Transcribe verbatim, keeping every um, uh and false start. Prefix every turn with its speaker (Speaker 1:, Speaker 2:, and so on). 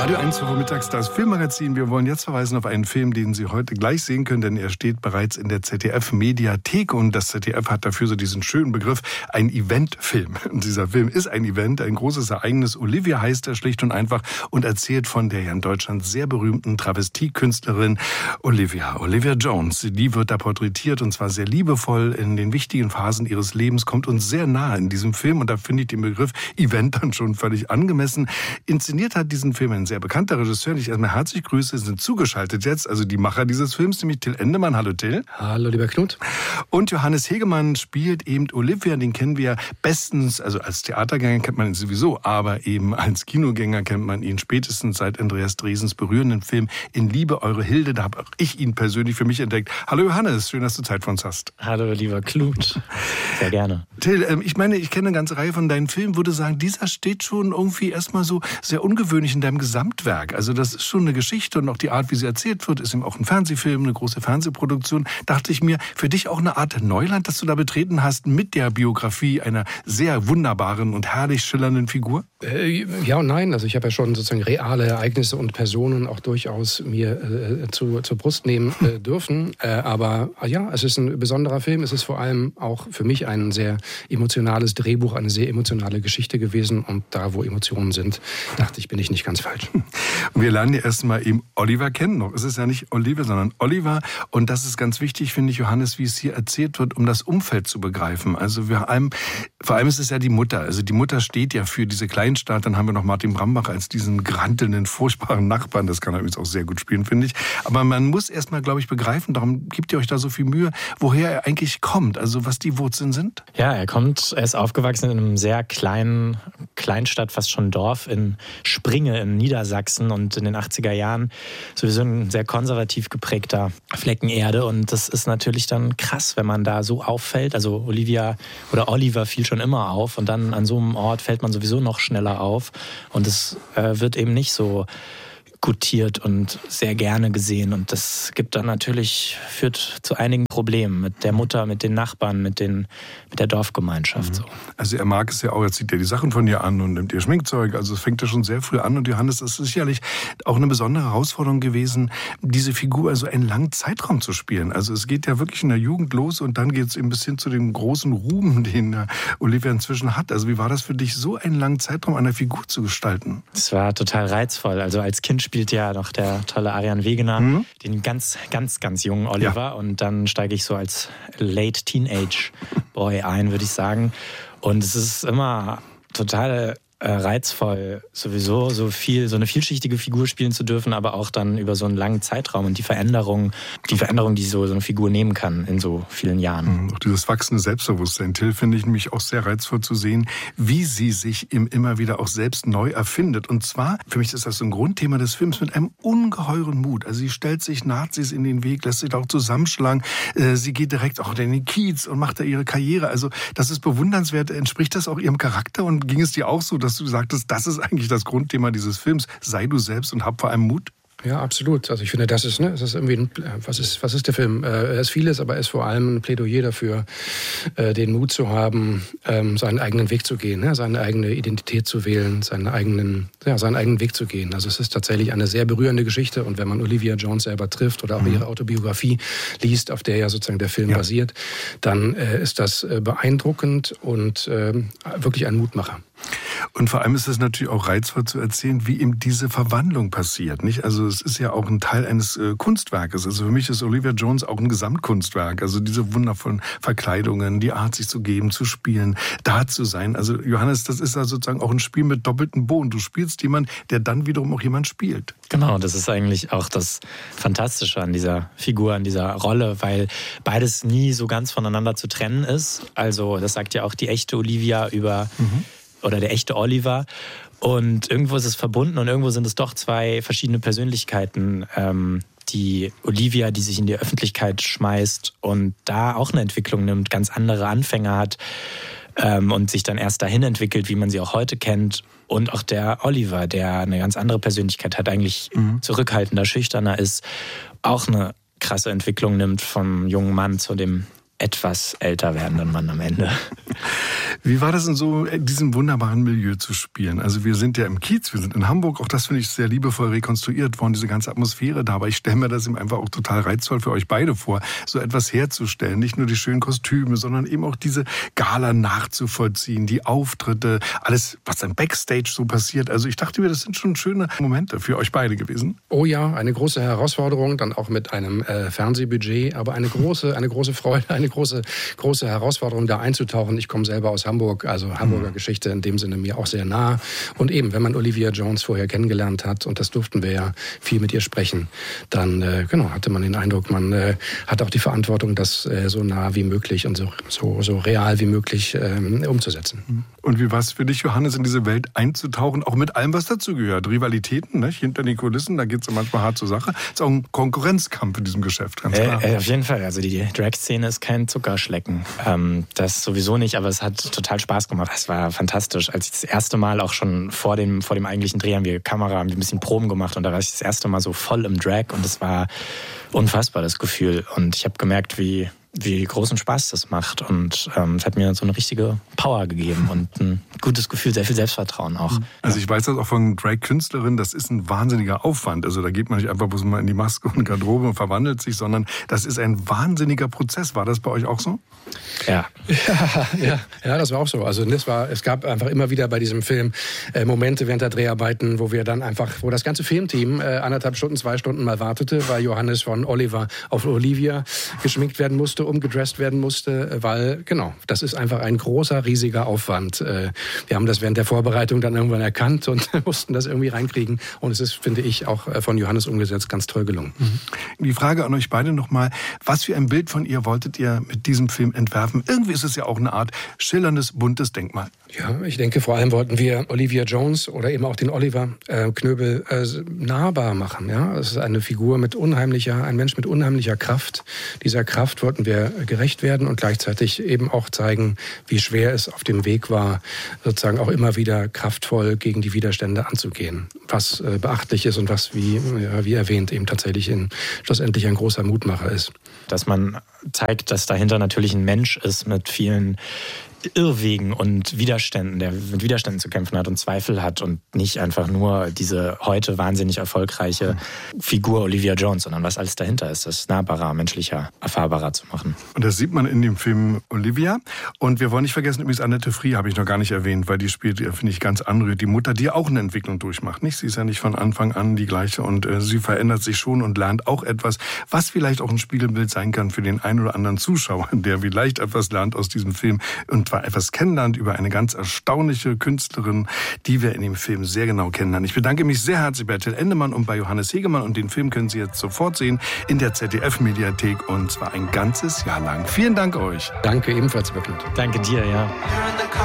Speaker 1: Radio eins vormittags, das Filmmagazin. Wir wollen jetzt verweisen auf einen Film, den Sie heute gleich sehen können, denn er steht bereits in der Z D F-Mediathek und das Z D F hat dafür so diesen schönen Begriff, ein Eventfilm. Und dieser Film ist ein Event, ein großes Ereignis. Olivia heißt er schlicht und einfach und erzählt von der ja in Deutschland sehr berühmten Travestiekünstlerin Olivia. Olivia Jones, die wird da porträtiert und zwar sehr liebevoll in den wichtigen Phasen ihres Lebens, kommt uns sehr nahe in diesem Film und da finde ich den Begriff Event dann schon völlig angemessen. Inszeniert hat diesen Film ein sehr bekannter Regisseur, den ich erstmal herzlich grüße, sind zugeschaltet jetzt, also die Macher dieses Films, nämlich Till Endemann. Hallo Till.
Speaker 2: Hallo lieber Knut.
Speaker 1: Und Johannes Hegemann spielt eben Olivia, den kennen wir bestens, also als Theatergänger kennt man ihn sowieso, aber eben als Kinogänger kennt man ihn spätestens seit Andreas Dresens berührenden Film In Liebe, eure Hilde, da habe auch ich ihn persönlich für mich entdeckt. Hallo Johannes, schön, dass du Zeit für uns hast.
Speaker 2: Hallo lieber Knut, sehr gerne.
Speaker 1: Till, ähm, ich meine, ich kenne eine ganze Reihe von deinen Filmen, würde sagen, dieser steht schon irgendwie erstmal so sehr ungewöhnlich in deinem Gesamtwerk. Also das ist schon eine Geschichte und auch die Art, wie sie erzählt wird, ist eben auch ein Fernsehfilm, eine große Fernsehproduktion. Dachte ich mir, für dich auch eine Art Neuland, das du da betreten hast mit der Biografie einer sehr wunderbaren und herrlich schillernden Figur?
Speaker 2: Äh, ja und nein. Also ich habe ja schon sozusagen reale Ereignisse und Personen auch durchaus mir äh, zu, zur Brust nehmen äh, dürfen. Äh, aber äh, ja, es ist ein besonderer Film. Es ist vor allem auch für mich ein sehr emotionales Drehbuch, eine sehr emotionale Geschichte gewesen. Und da, wo Emotionen sind, dachte ich, bin ich nicht ganz falsch.
Speaker 1: Wir lernen ja erstmal eben Oliver kennen. Noch. Es ist ja nicht Olivia, sondern Oliver. Und das ist ganz wichtig, finde ich, Johannes, wie es hier erzählt wird, um das Umfeld zu begreifen. Also wir allem, vor allem ist es ja die Mutter. Also die Mutter steht ja für diese Kleinstadt. Dann haben wir noch Martin Brambach als diesen grantelnden, furchtbaren Nachbarn. Das kann er übrigens auch sehr gut spielen, finde ich. Aber man muss erstmal, glaube ich, begreifen, darum gibt ihr euch da so viel Mühe, woher er eigentlich kommt. Also was die Wurzeln sind.
Speaker 3: Ja, er kommt, er ist aufgewachsen in einem sehr kleinen Kleinstadt, fast schon Dorf in Springe in Niedersachsen und in den achtziger Jahren sowieso ein sehr konservativ geprägter Flecken Erde und das ist natürlich dann krass, wenn man da so auffällt. Also Olivia oder Oliver fiel schon immer auf und dann an so einem Ort fällt man sowieso noch schneller auf und es äh, wird eben nicht so gutiert und sehr gerne gesehen und das gibt dann natürlich, führt zu einigen Problemen mit der Mutter, mit den Nachbarn, mit, den, mit der Dorfgemeinschaft. So.
Speaker 1: Also er mag es ja auch, jetzt zieht er die Sachen von ihr an und nimmt ihr Schminkzeug, also es fängt ja schon sehr früh an und Johannes, das ist sicherlich auch eine besondere Herausforderung gewesen, diese Figur also einen langen Zeitraum zu spielen. Also es geht ja wirklich in der Jugend los und dann geht es eben bis hin zu dem großen Ruhm, den Olivia inzwischen hat. Also wie war das für dich, so einen langen Zeitraum einer Figur zu gestalten?
Speaker 3: Es war total reizvoll, also als Kind spielt ja noch der tolle Arian Wegener, mhm. den ganz, ganz, ganz jungen Oliver. Ja. Und dann steige ich so als Late Teenage Boy ein, würde ich sagen. Und es ist immer total äh, reizvoll, sowieso so viel, so eine vielschichtige Figur spielen zu dürfen, aber auch dann über so einen langen Zeitraum und die Veränderung, die Veränderung, die so, so eine Figur nehmen kann in so vielen Jahren.
Speaker 1: Mhm. Auch dieses wachsende Selbstbewusstsein, Till, finde ich nämlich auch sehr reizvoll zu sehen, wie sie sich immer wieder auch selbst neu erfindet. Und zwar, für mich ist das so ein Grundthema des Films, mit einem ungeheuren Mut. Also sie stellt sich Nazis in den Weg, lässt sich da auch zusammenschlagen. Sie geht direkt auch in den Kiez und macht da ihre Karriere. Also das ist bewundernswert. Entspricht das auch ihrem Charakter? Und ging es dir auch so, dass du sagtest, das ist eigentlich das Grundthema dieses Films? Sei du selbst und hab vor allem Mut?
Speaker 2: Ja, absolut. Also ich finde, das ist, ne, das ist irgendwie, ein, was ist, was ist der Film? Äh, er ist vieles, aber er ist vor allem ein Plädoyer dafür, äh, den Mut zu haben, ähm, seinen eigenen Weg zu gehen, ne, seine eigene Identität zu wählen, seinen eigenen, ja, seinen eigenen Weg zu gehen. Also es ist tatsächlich eine sehr berührende Geschichte und wenn man Olivia Jones selber trifft oder auch mhm. ihre Autobiografie liest, auf der ja sozusagen der Film ja. basiert, dann äh, ist das äh, beeindruckend und äh, wirklich ein Mutmacher.
Speaker 1: Und vor allem ist es natürlich auch reizvoll zu erzählen, wie eben diese Verwandlung passiert, nicht? Also es ist ja auch ein Teil eines äh, Kunstwerkes. Also für mich ist Olivia Jones auch ein Gesamtkunstwerk. Also diese wundervollen Verkleidungen, die Art, sich zu geben, zu spielen, da zu sein. Also Johannes, das ist ja sozusagen auch ein Spiel mit doppeltem Boden. Du spielst jemanden, der dann wiederum auch jemand spielt.
Speaker 3: Genau, das ist eigentlich auch das Fantastische an dieser Figur, an dieser Rolle, weil beides nie so ganz voneinander zu trennen ist. Also das sagt ja auch die echte Olivia über... Mhm. oder der echte Oliver. Und irgendwo ist es verbunden und irgendwo sind es doch zwei verschiedene Persönlichkeiten. Ähm, die Olivia, die sich in die Öffentlichkeit schmeißt und da auch eine Entwicklung nimmt, ganz andere Anfänge hat ähm, und sich dann erst dahin entwickelt, wie man sie auch heute kennt. Und auch der Oliver, der eine ganz andere Persönlichkeit hat, eigentlich mhm. zurückhaltender, schüchterner ist, auch eine krasse Entwicklung nimmt vom jungen Mann zu dem etwas älter werdenden Mann am Ende.
Speaker 1: Wie war das in so in diesem wunderbaren Milieu zu spielen? Also wir sind ja im Kiez, wir sind in Hamburg, auch das finde ich sehr liebevoll rekonstruiert worden, diese ganze Atmosphäre da, aber ich stelle mir das eben einfach auch total reizvoll für euch beide vor, so etwas herzustellen, nicht nur die schönen Kostüme, sondern eben auch diese Gala nachzuvollziehen, die Auftritte, alles, was im Backstage so passiert. Also ich dachte mir, das sind schon schöne Momente für euch beide gewesen.
Speaker 2: Oh ja, eine große Herausforderung, dann auch mit einem äh, Fernsehbudget, aber eine große, eine große Freude, eine große, große Herausforderung, da einzutauchen. Ich komme selber aus Hamburg, also Hamburger mhm. Geschichte in dem Sinne mir auch sehr nah. Und eben, wenn man Olivia Jones vorher kennengelernt hat, und das durften wir ja viel mit ihr sprechen, dann äh, genau, hatte man den Eindruck, man äh, hat auch die Verantwortung, das äh, so nah wie möglich und so, so, so real wie möglich ähm, umzusetzen.
Speaker 1: Und wie war es für dich, Johannes, in diese Welt einzutauchen, auch mit allem, was dazugehört? Rivalitäten, ne? Hinter den Kulissen, da geht es ja manchmal hart zur Sache. Ist auch ein Konkurrenzkampf in diesem Geschäft, ganz klar.
Speaker 3: Äh, äh, auf jeden Fall, also die Drag-Szene ist kein Zuckerschlecken. Ähm, das sowieso nicht, aber es hat total Spaß gemacht. Es war fantastisch. Als ich das erste Mal auch schon vor dem, vor dem eigentlichen Dreh haben wir Kamera, haben wir ein bisschen Proben gemacht und da war ich das erste Mal so voll im Drag und es war unfassbar, das Gefühl. Und ich habe gemerkt, wie wie großen Spaß das macht. Und ähm, es hat mir so eine richtige Power gegeben und ein gutes Gefühl, sehr viel Selbstvertrauen auch.
Speaker 1: Also ich weiß das auch von Drag-Künstlerinnen, das ist ein wahnsinniger Aufwand. Also da geht man nicht einfach bloß mal in die Maske und Garderobe und verwandelt sich, sondern das ist ein wahnsinniger Prozess. War das bei euch auch so?
Speaker 2: Ja. Ja, ja, ja, das war auch so. Also das war, es gab einfach immer wieder bei diesem Film äh, Momente während der Dreharbeiten, wo wir dann einfach, wo das ganze Filmteam äh, anderthalb Stunden, zwei Stunden mal wartete, weil Johannes von Oliver auf Olivia geschminkt werden musste, umgedresst werden musste, weil, genau, das ist einfach ein großer, riesiger Aufwand. Äh, wir haben das während der Vorbereitung dann irgendwann erkannt und mussten das irgendwie reinkriegen. Und es ist, finde ich, auch von Johannes umgesetzt, ganz toll gelungen.
Speaker 1: Die Frage an euch beide nochmal, was für ein Bild von ihr wolltet ihr mit diesem Film entwerfen? Irgendwie ist es ja auch eine Art schillerndes, buntes Denkmal.
Speaker 2: Ja, ich denke, vor allem wollten wir Olivia Jones oder eben auch den Oliver äh, Knöbel äh, nahbar machen. Ja? Es ist eine Figur mit unheimlicher, ein Mensch mit unheimlicher Kraft. Dieser Kraft wollten wir gerecht werden und gleichzeitig eben auch zeigen, wie schwer es auf dem Weg war, sozusagen auch immer wieder kraftvoll gegen die Widerstände anzugehen. Was äh, beachtlich ist und was, wie, ja, wie erwähnt, eben tatsächlich in, schlussendlich ein großer Mutmacher ist.
Speaker 3: Dass man zeigt, dass dahinter natürlich ein Mensch ist mit vielen Irrwegen und Widerständen, der mit Widerständen zu kämpfen hat und Zweifel hat und nicht einfach nur diese heute wahnsinnig erfolgreiche Figur Olivia Jones, sondern was alles dahinter ist, das nahbarer, menschlicher, erfahrbarer zu machen.
Speaker 1: Und das sieht man in dem Film Olivia. Und wir wollen nicht vergessen, übrigens Annette Frier habe ich noch gar nicht erwähnt, weil die spielt, finde ich, ganz anrührend. Die Mutter, die auch eine Entwicklung durchmacht. Nicht? Sie ist ja nicht von Anfang an die gleiche und äh, sie verändert sich schon und lernt auch etwas, was vielleicht auch ein Spiegelbild sein kann für den einen oder anderen Zuschauer, der vielleicht etwas lernt aus diesem Film und zwar etwas kennenlernt über eine ganz erstaunliche Künstlerin, die wir in dem Film sehr genau kennenlernen. Ich bedanke mich sehr herzlich bei Till Endemann und bei Johannes Hegemann und den Film können Sie jetzt sofort sehen in der Z D F-Mediathek und zwar ein ganzes Jahr lang. Vielen Dank euch.
Speaker 2: Danke ebenfalls, wirklich.
Speaker 3: Danke dir, ja.